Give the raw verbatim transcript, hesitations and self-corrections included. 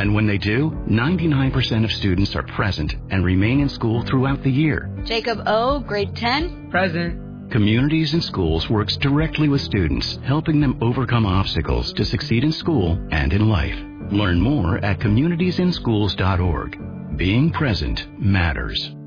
And when they do, ninety-nine percent of students are present and remain in school throughout the year. Jacob O., grade ten. Present. Communities in Schools works directly with students, helping them overcome obstacles to succeed in school and in life. Learn more at communities in schools dot org. Being present matters.